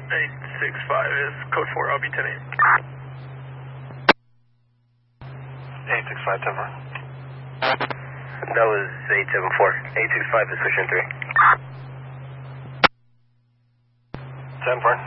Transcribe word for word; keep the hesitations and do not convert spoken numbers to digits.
eight six five is code four, I'll be ten eight. eight six five, ten four. That was eight seven four. eight six five is pushing three. ten four.